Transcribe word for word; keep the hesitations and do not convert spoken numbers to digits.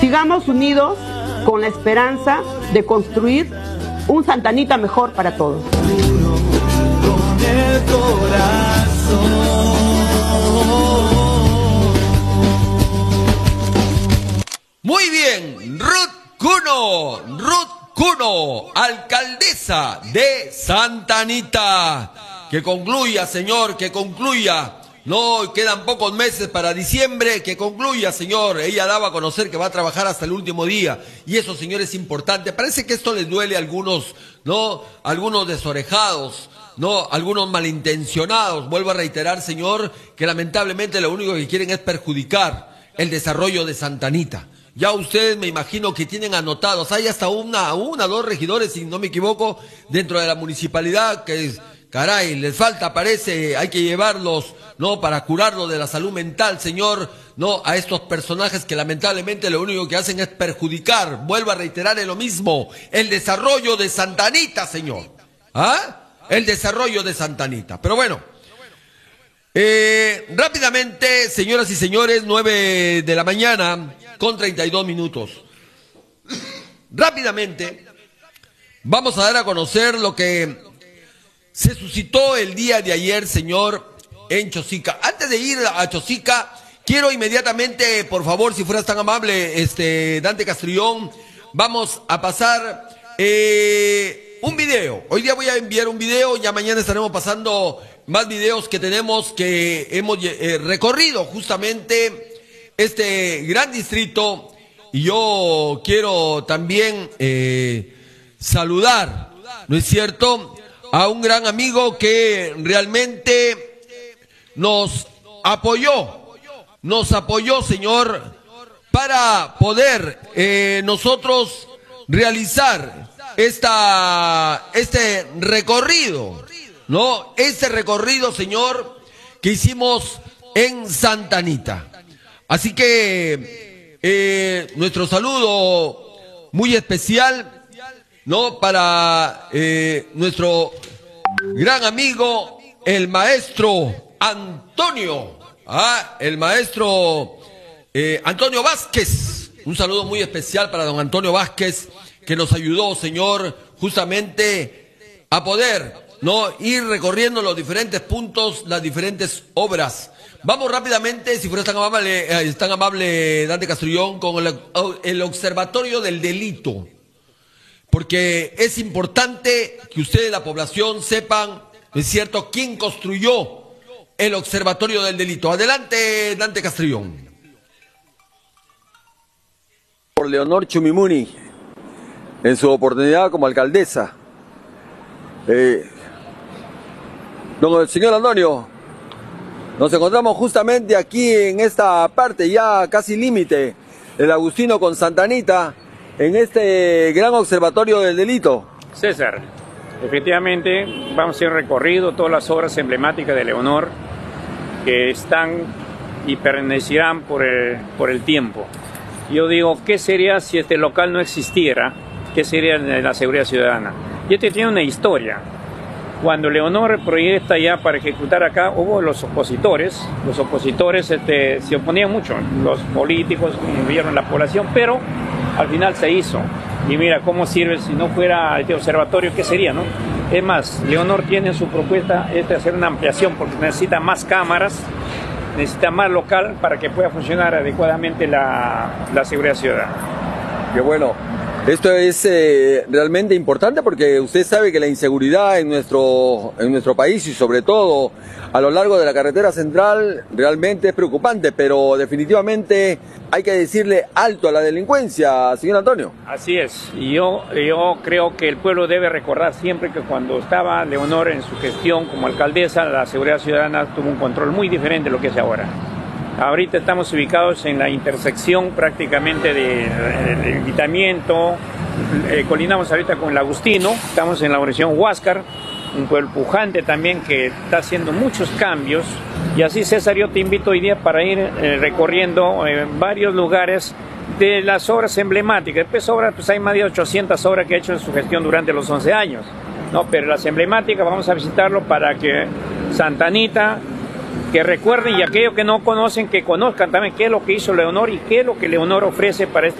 Sigamos unidos con la esperanza de construir un Santa Anita mejor para todos. Con el corazón. Muy bien, Ruth Cuno, Ruth Cuno, alcaldesa de Santa Anita. Que concluya, señor, que concluya. No, quedan pocos meses para diciembre, que concluya, señor. Ella daba a conocer que va a trabajar hasta el último día. Y eso, señor, es importante. Parece que esto les duele a algunos, ¿no? Algunos desorejados, ¿no? Algunos malintencionados. Vuelvo a reiterar, señor, que lamentablemente lo único que quieren es perjudicar el desarrollo de Santa Anita. Ya ustedes me imagino que tienen anotados, hay hasta una, una, dos regidores, si no me equivoco, dentro de la municipalidad que, caray, les falta, parece, hay que llevarlos, ¿no? Para curarlos de la salud mental, señor, ¿no? A estos personajes que lamentablemente lo único que hacen es perjudicar, vuelvo a reiterar en lo mismo, el desarrollo de Santa Anita, señor. ¿Ah? El desarrollo de Santa Anita. Pero bueno. Eh, rápidamente, señoras y señores, nueve de la mañana con treinta y dos minutos. Rápidamente, vamos a dar a conocer lo que se suscitó el día de ayer, señor, en Chosica. Antes de ir a Chosica, quiero inmediatamente, por favor, si fueras tan amable, este, Dante Castrillón, vamos a pasar eh, un video. Hoy día voy a enviar un video, ya mañana estaremos pasando más videos que tenemos, que hemos eh, recorrido justamente este gran distrito. Y yo quiero también eh, saludar, ¿no es cierto?, a un gran amigo que realmente nos apoyó, nos apoyó, señor, para poder eh, nosotros realizar esta, este recorrido, ¿no? Este recorrido, señor, que hicimos en Santa Anita. Así que eh, nuestro saludo muy especial, ¿no? Para eh, nuestro gran amigo, el maestro Antonio, ¿ah? el maestro eh, Antonio Vázquez. Un saludo muy especial para don Antonio Vázquez, que nos ayudó, señor, justamente a poder, ¿no?, ir recorriendo los diferentes puntos, las diferentes obras. Vamos rápidamente, si fuera tan amable, eh, tan amable Dante Castrillón, con el, el Observatorio del Delito. Porque es importante que ustedes, la población, sepan, ¿no es cierto?, quién construyó el Observatorio del Delito. Adelante, Dante Castrillón. Por Leonor Chumimuni, en su oportunidad como alcaldesa. Eh, don el señor Antonio, nos encontramos justamente aquí en esta parte, ya casi límite, del Agustino con Santa Anita, en este gran observatorio del delito. César, efectivamente vamos a hacer recorrido todas las obras emblemáticas de Leonor que están y permanecerán por el, por el tiempo. Yo digo, ¿qué sería si este local no existiera? ¿Qué sería la seguridad ciudadana? Y este tiene una historia. Cuando Leonor proyecta ya para ejecutar acá, hubo los opositores. Los opositores este, se oponían mucho, los políticos, vieron la población, pero al final se hizo. Y mira cómo sirve, si no fuera este observatorio, ¿qué sería, no? Es más, Leonor tiene en su propuesta este, hacer una ampliación porque necesita más cámaras, necesita más local para que pueda funcionar adecuadamente la, la seguridad ciudadana. Qué bueno. Esto es eh, realmente importante porque usted sabe que la inseguridad en nuestro, en nuestro país y sobre todo a lo largo de la carretera central realmente es preocupante, pero definitivamente hay que decirle alto a la delincuencia, señor Antonio. Así es, y yo, yo creo que el pueblo debe recordar siempre que cuando estaba Leonor en su gestión como alcaldesa, la seguridad ciudadana tuvo un control muy diferente de lo que es ahora. Ahorita estamos ubicados en la intersección prácticamente del de, Invitamiento, eh, colinamos ahorita con el Agustino, estamos en la región Huáscar, un pueblo pujante también que está haciendo muchos cambios. Y así, César, yo te invito hoy día para ir eh, recorriendo eh, varios lugares de las obras emblemáticas. Después obras, pues hay más de ochocientas obras que ha hecho en su gestión durante los once años, ¿no? Pero las emblemáticas vamos a visitarlo para que Santa Anita, que recuerden, y aquellos que no conocen, que conozcan también qué es lo que hizo Leonor y qué es lo que Leonor ofrece para este